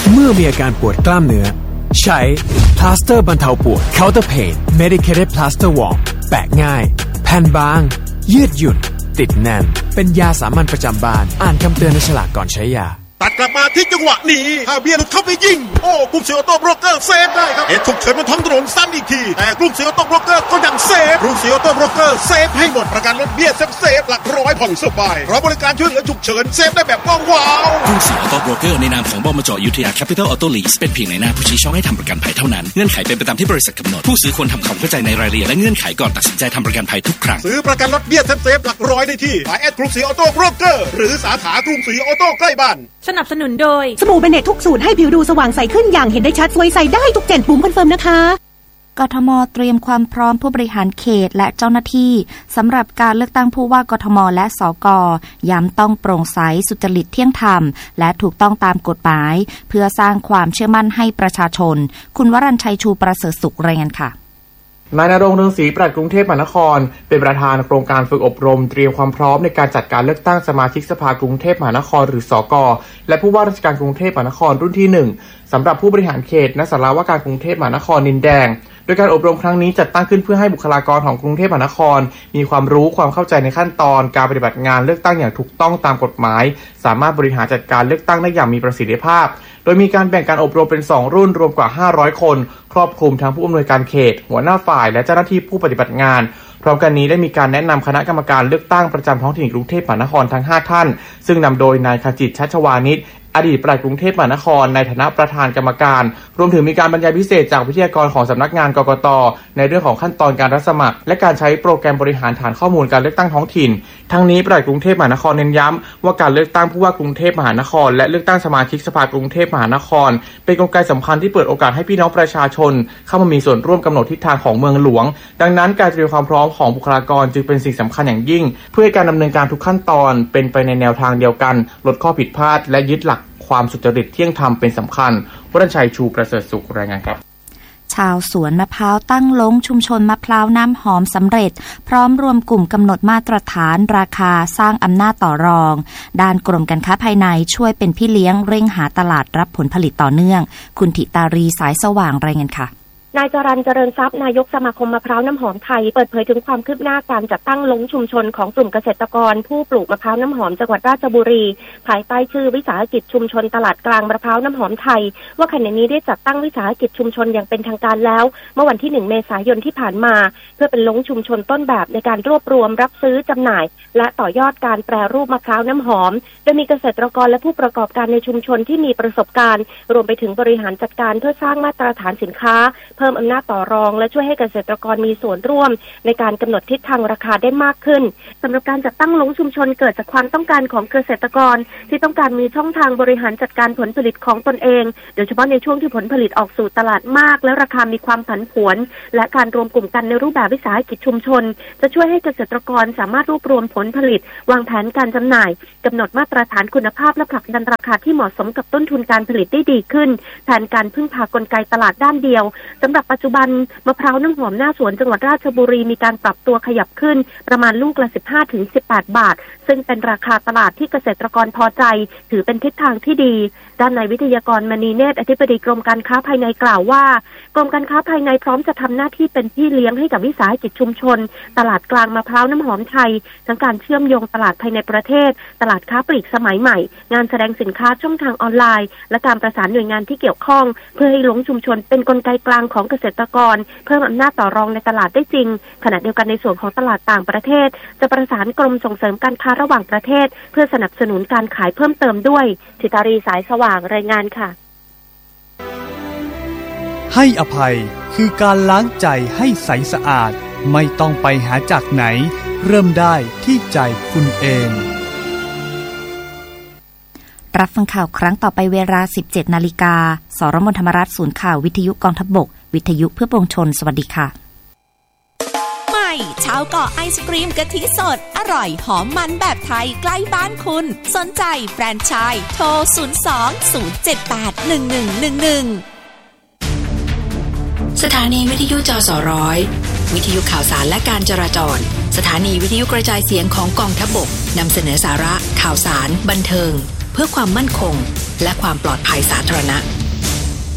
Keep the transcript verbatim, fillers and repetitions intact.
เมื่อมีอาการปวดกล้ามเนื้อใช้พลาสเตอร์บรรเทาปวด Counter Pain Medicated Plaster Warm แปะง่ายแผ่นบางยืดหยุ่นติดแน่นเป็นยาสามัญประจำบ้านอ่านคำเตือนในฉลากก่อนใช้ยาตัดกลับมาที่จังหวะนี้ถ้าเบียร์หลุดเข้าไปยิงโอ้กลุ่มเสือออโต้โบรกเกอร์เซฟได้ครับเหตุฉุกเฉินบนท้องถนนซ้ำอีกทีแต่กลุ่มเสือออโต้โบรกเกอร์ก็ยังเซฟกลุ่มเสือออโต้โบรกเกอร์เซฟให้หมดประกันรถเบี้ยเซฟเซฟหลักร้อยผ่อนสบายเพราะบริการช่วยเหลือฉุกเฉินเซฟได้แบบว้าวกลุ่มเสือออโต้โบรกเกอร์ในนามของบมจ.อยุธยาแคปิตอลออโต้ลีสเป็นเพียงในหน้าผู้ชี้ช่องให้ทำประกันภัยเท่านั้นเงื่อนไขเป็นไปตามที่บริษัทกำหนดผู้ซื้อควรทำความเข้าใจในรายละเอียดและเงื่อนไขก่อนตัดสินใจทำประกันภัยทุกครั้งซื้อประกันรถเบี้ยเซฟเซฟหลักร้อยได้ที่ไลน์แอดกลุ่มเสือออโต้โบรกเกอร์หรือสาขากลุ่มเสือออโต้ใกล้บ้านสนับสนุนโดยสบู่เบเนตทุกสูตรให้ผิวดูสว่างใสขึ้นอย่างเห็นได้ชัดสวยใสได้ทุกเจนปุ่มคอนเฟิร์มนะคะกทม.เตรียมความพร้อมผู้บริหารเขตและเจ้าหน้าที่สำหรับการเลือกตั้งผู้ว่ากทม.และสก.ย้ำต้องโปร่งใสสุจริตเที่ยงธรรมและถูกต้องตามกฎหมายเพื่อสร้างความเชื่อมั่นให้ประชาชนคุณวรัญชัยชูประเสริฐสุขรายงานค่ะนายณรงค์ เรืองศรี ปลัดกรุงเทพมหานครเป็นประธานโครงการฝึกอบรมเตรียมความพร้อมในการจัดการเลือกตั้งสมาชิกสภากรุงเทพมหานครหรือสก.และผู้ว่าราชการกรุงเทพมหานครรุ่นที่หนึ่งสำหรับผู้บริหารเขตณศาลาว่าการกรุงเทพมหานครดินแดงโดยการอบรมครั้งนี้จัดตั้งขึ้นเพื่อให้บุคลากรของกรุงเทพมหานครมีความรู้ความเข้าใจในขั้นตอนการปฏิบัติงานเลือกตั้งอย่างถูกต้องตามกฎหมายสามารถบริหารจัดการเลือกตั้งได้อย่างมีประสิทธิภาพโดยมีการแบ่งการอบรมเป็นสองรุ่นรวมกว่าห้าร้อยคนครอบคลุมทั้งผู้อำนวยการเขตหัวหน้าฝ่ายและเจ้าหน้าที่ผู้ปฏิบัติงานพร้อมกันนี้ได้มีการแนะนำคณะกรรมการเลือกตั้งประจำท้องถิ่นกรุงเทพมหานครทั้งห้าท่านซึ่งนำโดยนายขจิต ชัชวานิชอดีตปลัดกรุงเทพมหานครในฐานะประธานกรรมการรวมถึงมีการบรรยายพิเศษจากวิทยากรของสำนักงานกกต.ในเรื่องของขั้นตอนการรับสมัครและการใช้โปรแกรมบริหารฐานข้อมูลการเลือกตั้งท้องถิ่นทั้งนี้ปลัดกรุงเทพมหานครเน้นย้ำว่าการเลือกตั้งผู้ว่ากรุงเทพมหานครและเลือกตั้งสมาชิกสภากรุงเทพมหานครเป็นกลไกสำคัญที่เปิดโอกาสให้พี่น้องประชาชนเข้ามามีส่วนร่วมกำหนดทิศทางของเมืองหลวงดังนั้นการเตรียมความพร้อมของบุคลากรจึงเป็นสิ่งสำคัญอย่างยิ่งเพื่อให้การดำเนินการทุกขั้นตอนเป็นไปในแนวทางเดียวกันลดข้อผิดพลาดและยึดหลักความสุจริตเที่ยงธรรมเป็นสำคัญวรัญชัยชูประเสริฐสุขรายงานครับชาวสวนมะพร้าวตั้งลงชุมชนมะพร้าวน้ำหอมสำเร็จพร้อมรวมกลุ่มกำหนดมาตรฐานราคาสร้างอำนาจต่อรองด้านกรมการค้าภายในช่วยเป็นพี่เลี้ยงเร่งหาตลาดรับผลผลิตต่อเนื่องคุณธิตารีสายสว่างรายงานค่ะนายจรัญเจริญทรัพย์นายกสมาคมมะพร้าวน้ำหอมไทยเปิดเผยถึงความคืบหน้าการจัดตั้งลงชุมชนของกลุ่มเกษตรกรผู้ปลูกมะพร้าวน้ำหอมจังหวัดราชบุรีภายใต้ชื่อวิสาหกิจชุมชนตลาดกลางมะพร้าวน้ำหอมไทยว่าขณะนี้ได้จัดตั้งวิสาหกิจชุมชนอย่างเป็นทางการแล้วเมื่อวันที่หนึ่งเมษายนที่ผ่านมาเพื่อเป็นลงชุมชนต้นแบบในการรวบรวมรับซื้อจำหน่ายและต่อยอดการแปรรูปมะพร้าวน้ำหอมโดยมีเกษตรกรและผู้ประกอบการในชุมชนที่มีประสบการณ์รวมไปถึงบริหารจัดการเพื่อสร้างมาตรฐานสินค้าเพิ่มอำนาจต่อรองและช่วยให้เกษตรกรมีส่วนร่วมในการกำหนดทิศทางราคาได้มากขึ้นสำหรับการจัดตั้งลงชุมชนเกิดจากความต้องการของเกษตรกรที่ต้องการมีช่องทางบริหารจัดการผลผลิตของตนเองโดยเฉพาะในช่วงที่ผลผลิตออกสู่ตลาดมากและราคามีความผันผวนและการรวมกลุ่มกันในรูปแบบวิสาหกิจชุมชนจะช่วยให้เกษตรกรสามารถรวบรวมผลผลิตวางแผนการจำหน่ายกำหนดมาตรฐานคุณภาพและผลักดันราคาที่เหมาะสมกับต้นทุนการผลิตได้ดีขึ้นแทนการพึ่งพากลไกตลาดด้านเดียวสำหรับปัจจุบันมะพร้าวน้ำหอมหน้าสวนจังหวัดราชบุรีมีการปรับตัวขยับขึ้นประมาณลูกละ สิบห้าถึงสิบแปด บาทซึ่งเป็นราคาตลาดที่เกษตรกรพอใจถือเป็นทิศทางที่ดีด้านนายวิทยากรมณีเนตรอธิบดีกรมการค้าภายในกล่าวว่ากรมการค้าภายในพร้อมจะทำหน้าที่เป็นพี่เลี้ยงให้กับวิสาหกิจชุมชนตลาดกลางมะพร้าวน้ำหอมไทยทั้งการเชื่อมโยงตลาดภายในประเทศตลาดค้าปลีกสมัยใหม่งานแสดงสินค้าช่องทางออนไลน์และการประสานหน่วยงานที่เกี่ยวข้องเพื่อให้ลงชุมชนเป็นกลไกกลางของเกษตรกรเพิ่มอำนาจต่อรองในตลาดได้จริงขณะเดียวกันในส่วนของตลาดต่างประเทศจะประสานกรมส่งเสริมการค้าระหว่างประเทศเพื่อสนับสนุนการขายเพิ่มเติมด้วยธิตารีสายสว่างรายงานค่ะให้อภัยคือการล้างใจให้ใสสะอาดไม่ต้องไปหาจากไหนเริ่มได้ที่ใจคุณเองรับฟังข่าวครั้งต่อไปเวลา สิบเจ็ดนาฬิกา สรมธรรมรัฐศูนย์ข่าววิทยุกองทัพบกวิทยุเพื่อปวงชนสวัสดีค่ะใหม่ชาวเกาะไอศกรีมกะทิสดอร่อยหอมมันแบบไทยใกล้บ้านคุณสนใจแฟรนไชส์โทรศูนย์ สอง ศูนย์ เจ็ด แปด หนึ่ง หนึ่ง หนึ่ง หนึ่งสถานีวิทยุจสร้อยวิทยุข่าวสารและการจราจรสถานีวิทยุกระจายเสียงของกองทัพบกนำเสนอสาระข่าวสารบันเทิงเพื่อความมั่นคงและความปลอดภัยสาธารณะ